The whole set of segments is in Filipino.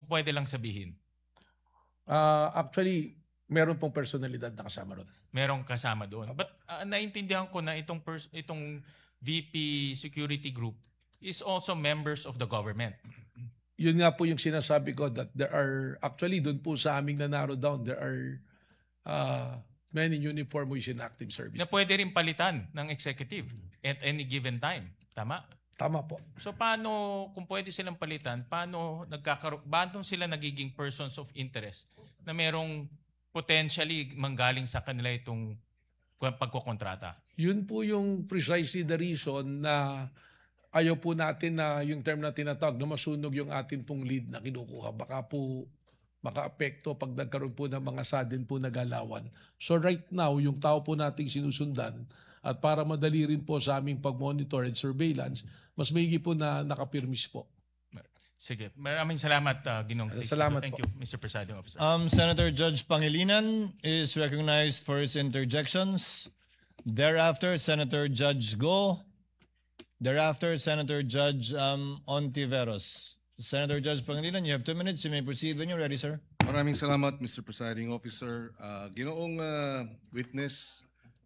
pwede lang sabihin? Actually, meron pong personalidad na kasama ron. Merong kasama doon. But naintindihan ko na itong VP Security Group is also members of the government. Yun nga po yung sinasabi ko that there are, actually doon po sa aming na-narrow down, there are many uniform who is in active service. Na pwede rin palitan ng executive at any given time. Tama? Tama po. So paano, kung pwede silang palitan, paano sila nagiging persons of interest na merong potentially manggaling sa kanila itong pagkokontrata? Yun po yung precisely the reason na ayaw po natin na yung term na tinatawag na masunog yung atin pong lead na kinukuha. Baka po maka-apekto pag nagkaroon po ng mga sudden po na galawan. So right now, yung tao po nating sinusundan at para madali rin po sa aming pag-monitor and surveillance, mas maigi po na nakapirmis po. Sige. Maraming salamat, Ginong. Salamat Thank po. you, Mr. Presiding Officer. Senator Judge Pangilinan is recognized for his interjections. Thereafter, Senator Judge Go. Thereafter, Senator Judge Ontiveros. Senator Judge Pangilinan, you have 2 minutes. You may proceed when you're ready, sir. Maraming salamat, Mr. Presiding Officer. Ginoong witness,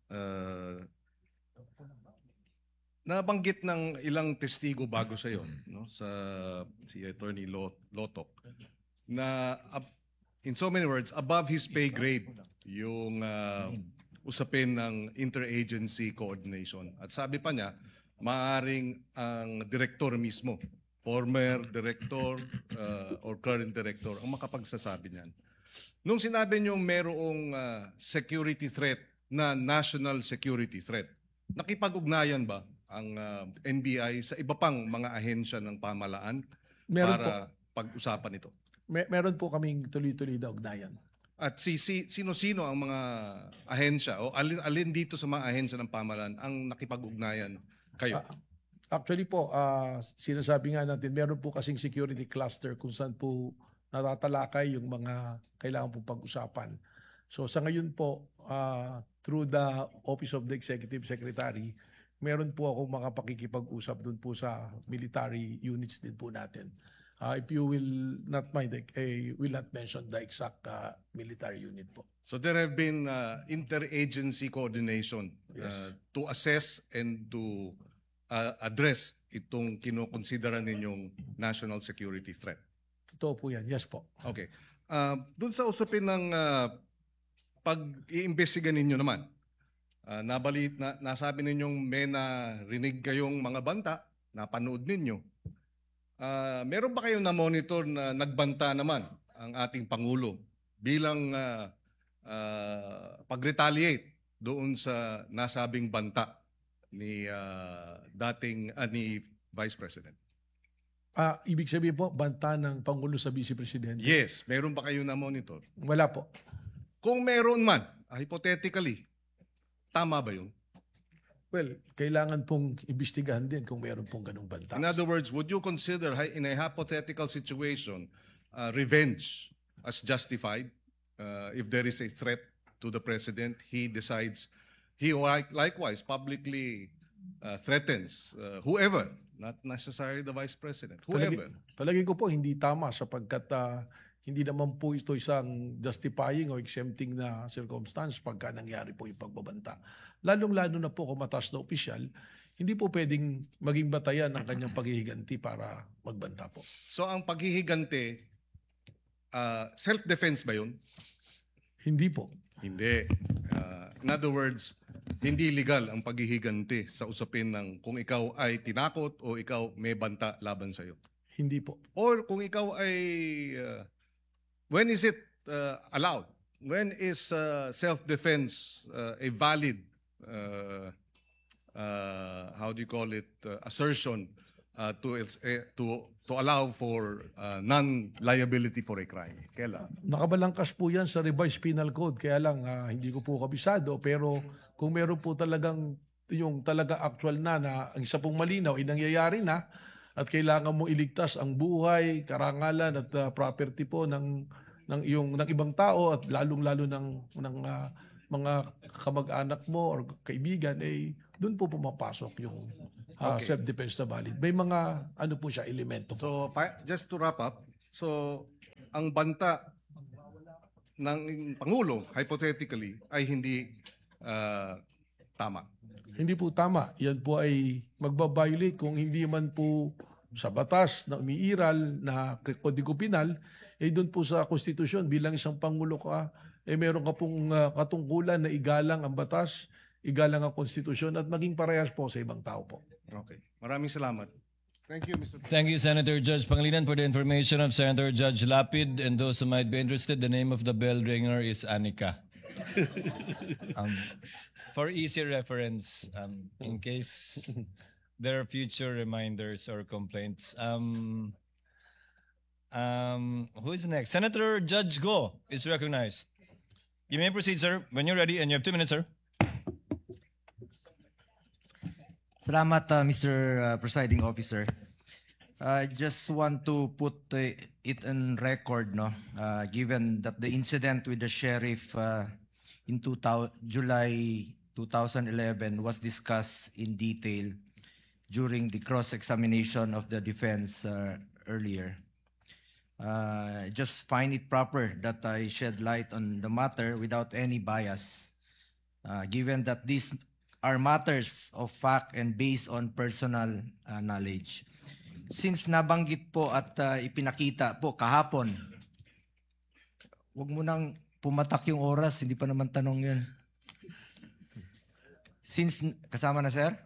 nabanggit ng ilang testigo bago sa iyo, no, si Attorney Lotok, na in so many words, above his pay grade yung usapin ng interagency coordination. At sabi pa niya, maaring ang direktor mismo, former director or current director, ang makapagsasabi niyan. Nung sinabi niyong merong security threat na national security threat, nakipag-ugnayan ba ang NBI sa iba pang mga ahensya ng pamahalaan para pag-usapan ito? Meron po kaming tuloy-tuloy na ugnayan. At sino-sino ang mga ahensya o alin dito sa mga ahensya ng pamahalaan ang nakipag-ugnayan kayo? Actually po, sinasabi nga natin, meron po kasing security cluster kung saan po natatalakay yung mga kailangan po pag-usapan. So sa ngayon po, through the Office of the Executive Secretary, meron po akong mga pakikipag-usap doon po sa military units din po natin. If you will not mind, I will not mention the exact military unit po. So there have been interagency coordination to assess and to address itong kinokonsidera ninyong national security threat. Totoo po yan. Yes po. Okay. Doon sa usapin ng pag-iimbestiga ninyo naman, nasabi ninyong may narinig kayong mga banta, napanood ninyo. Meron ba kayong na-monitor na nagbanta naman ang ating Pangulo bilang pag-retaliate doon sa nasabing banta ni Vice President? Ibig sabihin po, banta ng Pangulo sa Vice Presidente? Yes. Meron ba kayong na-monitor? Wala po. Kung meron man, hypothetically, tama ba yun? Well, kailangan pong imbestigahan din kung meron pong ganung banta. In other words, would you consider in a hypothetical situation revenge as justified if there is a threat to the President, he decides, he likewise publicly threatens whoever, not necessarily the Vice President, whoever. Palagi ko po hindi tama sapagkat hindi naman po ito isang justifying o exempting na circumstance pagka nangyari po yung pagbabanta. Lalong-lalo na po kung mataas na opisyal, hindi po pwedeng maging batayan ng kanyang paghihiganti para magbanta po. So ang paghihiganti, self-defense ba yun? Hindi po. Hindi. In other words, hindi legal ang paghihiganti sa usapin ng kung ikaw ay tinakot o ikaw may banta laban sa'yo. Hindi po. Or kung ikaw ay, when is it allowed? When is self-defense a valid, how do you call it, assertion to allow for non-liability for a crime? Kailan? Nakabalangkas po yan sa revised penal code. Kaya lang, hindi ko po kabisado. Pero kung meron po talagang yung talaga actual na ang isa pong malinaw, nangyayari na at kailangan mo iligtas ang buhay, karangalan at property po ng ibang tao at lalong-lalo ng mga kamag-anak mo or kaibigan, doon po pumapasok yung self-defense na valid. May mga ano po siya, elemento po. So just to wrap up, so ang banta ng Pangulo, hypothetically, ay hindi tama. Hindi po tama. Yan po ay magbabiolate kung hindi man po sa batas na umiiral na kodigo penal, doon po sa konstitusyon bilang isang pangulo ka, meron ka pong katungkulan na igalang ang batas, igalang ang konstitusyon at maging parehas po sa ibang tao po. Okay. Maraming salamat. Thank you, Mr. Thank you, Senator Judge Pangilinan, for the information of Senator Judge Lapid. And those who might be interested, the name of the bell ringer is Anika. For easy reference, in case there are future reminders or complaints. Who is next? Senator Judge Go is recognized. You may proceed, sir, when you're ready, and you have 2 minutes, sir. Salamat, Mr. Presiding Officer. I just want to put it in record, no, given that the incident with the sheriff in July 2011 was discussed in detail during the cross-examination of the defense earlier. Just find it proper that I shed light on the matter without any bias, given that these are matters of fact and based on personal knowledge. Since nabanggit po at ipinakita po kahapon, wag mo nang pumatak yung oras, hindi pa naman tanong yun. Kasama na, sir?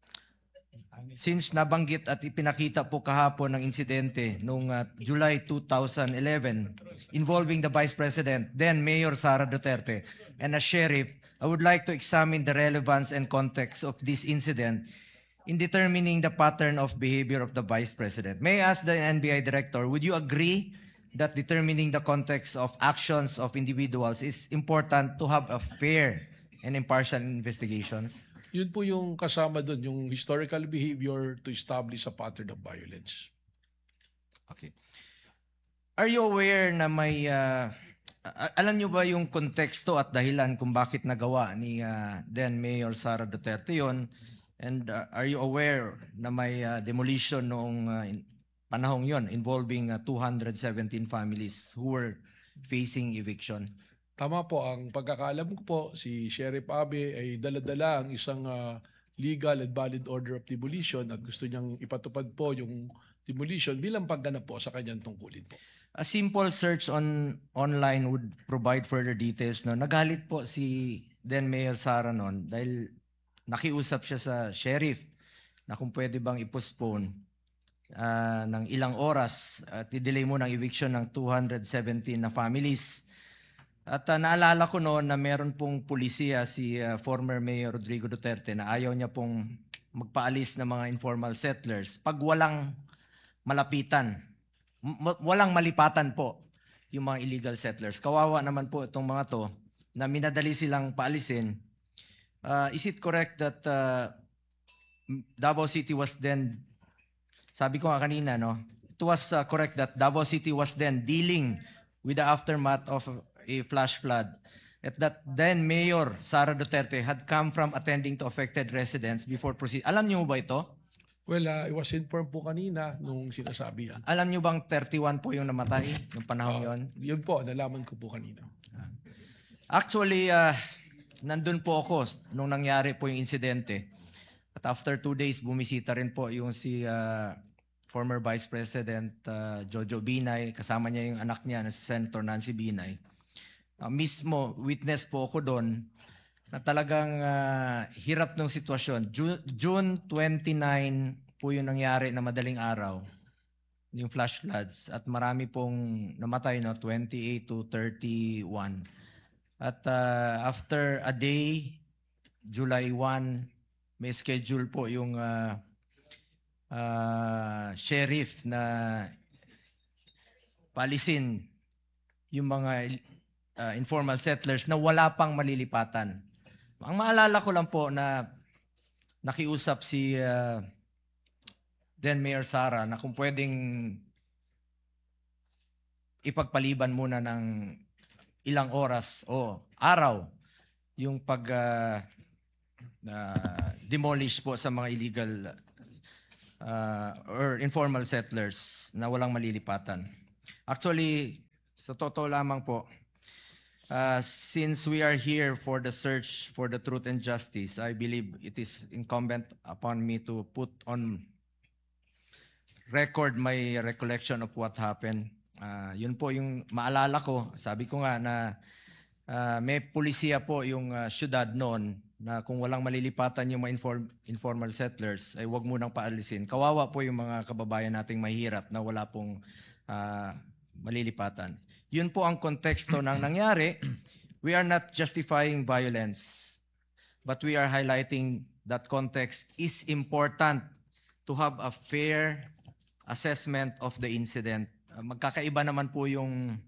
Since nabanggit at ipinakita po kahapon ng insidente noong July 2011 involving the Vice President, then Mayor Sara Duterte, and a sheriff, I would like to examine the relevance and context of this incident in determining the pattern of behavior of the Vice President. May I ask the NBI Director, would you agree that determining the context of actions of individuals is important to have a fair and impartial investigations? Yun po yung kasama doon, yung historical behavior to establish a pattern of violence. Okay. Are you aware na may alam niyo ba yung konteksto at dahilan kung bakit nagawa ni then Mayor Sara Duterte yon? And are you aware na may demolition noong panahong yon involving 217 families who were facing eviction? Tama po, ang pagkakaalam ko po, si Sheriff Abe ay dala-dala ang isang legal and valid order of demolition at gusto niyang ipatupad po yung demolition bilang pagganap po sa kanyang tungkulin po. A simple search online would provide further details. No? Nagalit po si then Mayor Sara noon dahil nakiusap siya sa sheriff na kung pwede bang i-postpone ng ilang oras at i-delay mo ng eviction ng 217 na families. At naalala ko noon na meron pong pulisiya si former Mayor Rodrigo Duterte na ayaw niya pong magpaalis ng mga informal settlers pag walang malapitan. Walang malipatan po yung mga illegal settlers. Kawawa naman po itong mga to na minadali silang paalisin. Is it correct that Davao City was then, sabi ko nga kanina, no? It was correct that Davao City was then dealing with the aftermath of a flash flood. At that then Mayor Sara Duterte had come from attending to affected residents before proceed. Alam niyo ba ito? Well, I was informed po kanina nung sinasabi yan. Alam niyo bang 31 po yung namatay nung panahon yon? Yun po, nalaman ko po kanina. Actually, nandun po ako nung nangyari po yung insidente. At after 2 days, bumisita rin po yung si former Vice President Jojo Binay. Kasama niya yung anak niya na si Senator Nancy Binay. Mismo, witness po ako doon na talagang hirap ng sitwasyon. June 29 po yung nangyari na madaling araw, yung flash floods. At marami pong namatay, no? 28 to 31. At after a day, July 1, may schedule po yung sheriff na palisin yung mga informal settlers na wala pang malilipatan. Ang maalala ko lang po na nakiusap si then Mayor Sara na kung pwedeng ipagpaliban muna ng ilang oras o araw yung pag demolish po sa mga illegal or informal settlers na walang malilipatan. Actually, Sa totoo lamang po, since we are here for the search for the truth and justice, I believe it is incumbent upon me to put on record my recollection of what happened. Yun po yung maalala ko. Sabi ko nga na may pulisiya po yung syudad noon na kung walang malilipatan yung mga informal settlers, ay huwag munang paalisin. Kawawa po yung mga kababayan nating mahirap na wala pong malilipatan. Yun po ang konteksto ng nangyari. We are not justifying violence, but we are highlighting that context is important to have a fair assessment of the incident. Magkakaiba naman po yung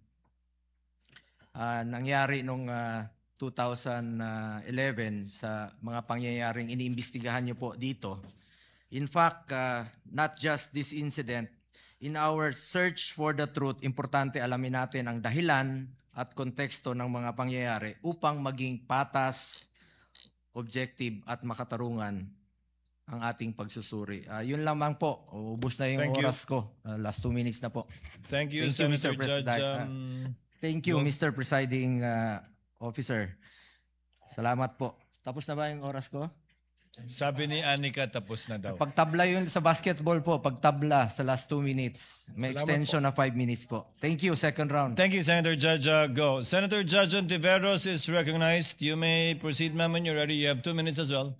nangyari nung 2011 sa mga pangyayaring iniimbestigahan niyo po dito. In fact, not just this incident, in our search for the truth, importante alamin natin ang dahilan at konteksto ng mga pangyayari upang maging patas, objective at makatarungan ang ating pagsusuri. Yun lamang po. Ubus na yung Thank you. oras ko. Last 2 minutes na po. Thank you, Thank you, Senator Mr. President. Judge. Thank you, Go. Mr. Presiding Officer. Salamat po. Tapos na ba yung oras ko? Sabi ni Anika, tapos na daw. Pagtabla yun sa basketball po, pagtabla sa last 2 minutes. May Salamat extension na 5 minutes po. Thank you, second round. Thank you, Senator Judge. Go. Senator Judge Ontiveros is recognized. You may proceed, ma'am, when you're ready. You have 2 minutes as well.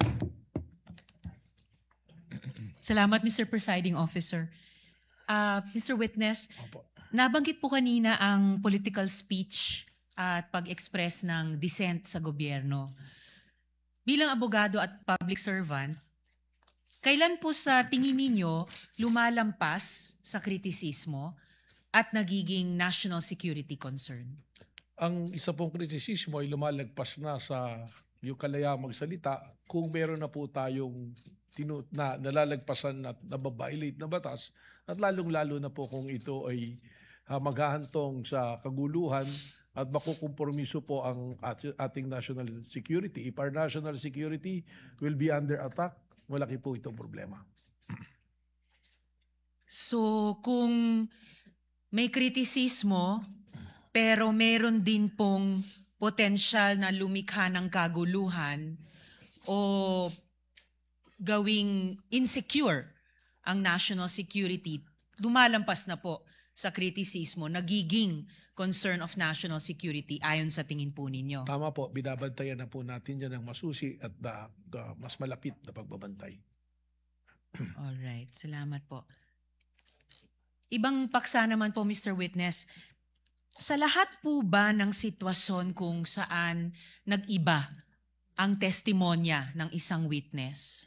Salamat, Mr. Presiding Officer. Mr. Witness, nabanggit po kanina ang political speech at pag-express ng dissent sa gobyerno. Bilang abogado at public servant, kailan po sa tingin ninyo lumalampas sa kritisismo at nagiging national security concern? Ang isa pong kritisismo ay lumalagpas na sa yung kalayaan magsalita kung meron na po tayong nalalagpasan at nababiolate na batas at lalong-lalo na po kung ito ay maghahantong sa kaguluhan at makukompromiso po ang ating national security. If our national security will be under attack, malaki po itong problema. So kung may kritisismo pero meron din pong potensyal na lumikha ng kaguluhan o gawing insecure ang national security, lumalampas na po sa kritisismo, nagiging concern of national security ayon sa tingin po ninyo. Tama po, binabantayan na po natin yan ng masusi at mas malapit na pagbabantay. Alright, salamat po. Ibang paksa naman po, Mr. Witness, sa lahat po ba ng sitwasyon kung saan nag-iba ang testimonya ng isang witness,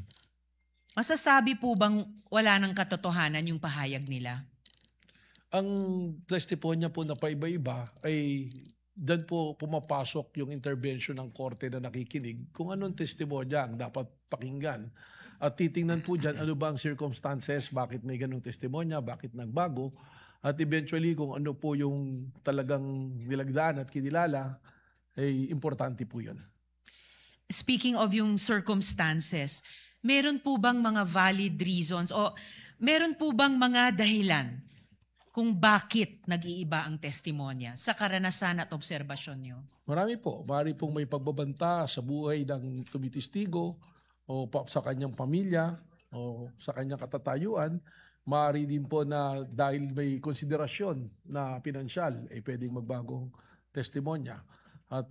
masasabi po bang wala ng katotohanan yung pahayag nila? Ang testimonya po na paiba-iba ay dyan po pumapasok yung intervention ng korte na nakikinig kung anong testimonya ang dapat pakinggan. At titingnan po dyan ano ba ang circumstances, bakit may ganong testimonya, bakit nagbago, at eventually kung ano po yung talagang nilagdaan at kinilala, ay importante po yun. Speaking of yung circumstances, meron po bang mga valid reasons o meron po bang mga dahilan kung bakit nag-iiba ang testimonya sa karanasan at obserbasyon nyo? Marami po. Marami pong may pagbabanta sa buhay ng tumitistigo o sa kanyang pamilya o sa kanyang katatayuan. Maaari din po na dahil may konsiderasyon na pinansyal, ay pwedeng magbagong testimonya. At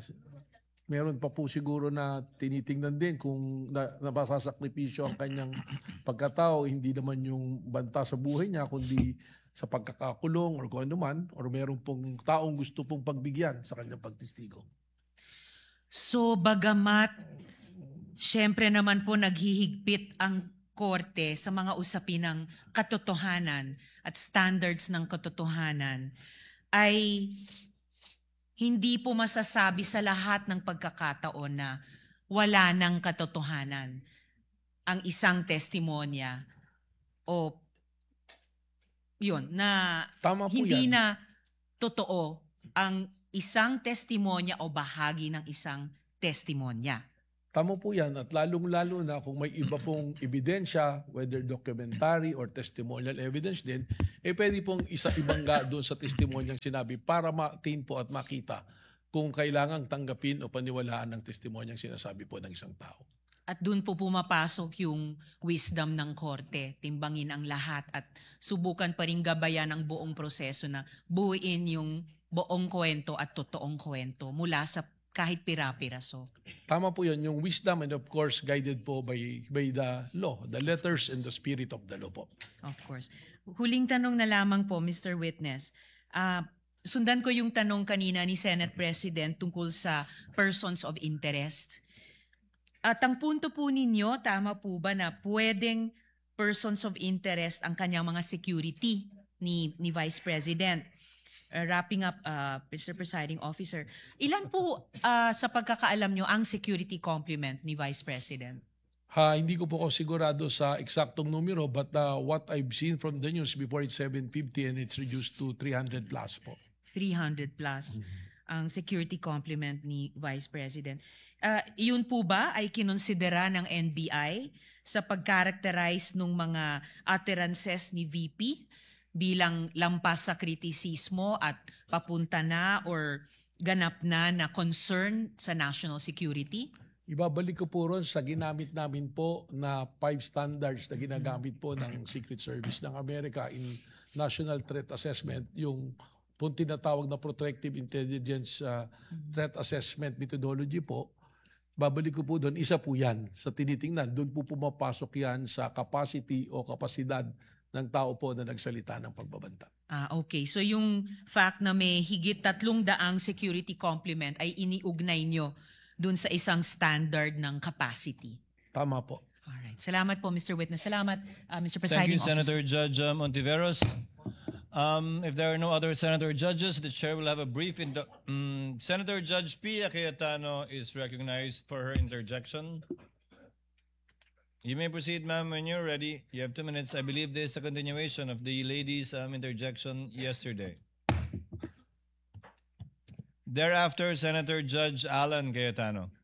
meron pa po siguro na tinitingnan din kung napasasakripisyo ang kanyang pagkatao, hindi naman yung banta sa buhay niya, kundi sa pagkakakulong or kung ano man, or meron pong taong gusto pong pagbigyan sa kanyang pagtistigo. So bagamat syempre naman po naghihigpit ang korte sa mga usapin ng katotohanan at standards ng katotohanan, ay hindi po masasabi sa lahat ng pagkakataon na wala ng katotohanan ang isang testimonya o yun, na Tama po hindi yan. na totoo ang isang testimonya o bahagi ng isang testimonya. Tama po yan at lalong-lalo na kung may iba pong ebidensya, whether documentary or testimonial evidence din, pwede pong ibangga doon sa testimonyang sinabi para ma-attain po at makita kung kailangang tanggapin o paniwalaan ng testimonyang sinasabi po ng isang tao. At doon po pumapasok yung wisdom ng korte, timbangin ang lahat at subukan pa rin gabayan ang buong proseso na buuin yung buong kwento at totoong kwento mula sa kahit pira-piraso. Tama po yun, yung wisdom and of course guided po by the law, the letters and the spirit of the law po. Of course. Huling tanong na lamang po, Mr. Witness. Sundan ko yung tanong kanina ni Senate President tungkol sa persons of interest. At ang punto po ninyo, tama po ba na pwedeng persons of interest ang kanyang mga security ni Vice President? Wrapping up, Mr. Presiding Officer, ilan po sa pagkakaalam nyo ang security complement ni Vice President? Hindi ko po ako sigurado sa eksaktong numero but what I've seen from the news before it's 750 and it's reduced to 300 plus po. 300 plus ang security complement ni Vice President. Yun po ba ay kinonsidera ng NBI sa pag-characterize ng mga utterances ni VP bilang lampas sa kritisismo at papunta na or ganap na concern sa national security? Ibabalik ko po ron sa ginamit namin po na 5 standards na ginagamit po ng Secret Service ng Amerika in National Threat Assessment, yung po tinatawag na Protective Intelligence Threat Assessment Methodology po. Babalik ko po doon, isa po yan sa tinitingnan. Doon po pumapasok yan sa capacity o kapasidad ng tao po na nagsalita ng pagbabanta. Okay. So yung fact na may higit 300 security complement ay iniugnay nyo dun sa isang standard ng capacity. Tama po. Alright. Salamat po, Mr. Witness. Salamat, Mr. Thank Presiding you, Officer. Senator Judge Ontiveros. If there are no other senator judges, the chair will have a brief. Senator Judge Pia Cayetano is recognized for her interjection. You may proceed, ma'am, when you're ready. You have 2 minutes. I believe this is a continuation of the lady's interjection yesterday. Thereafter, Senator Judge Alan Cayetano.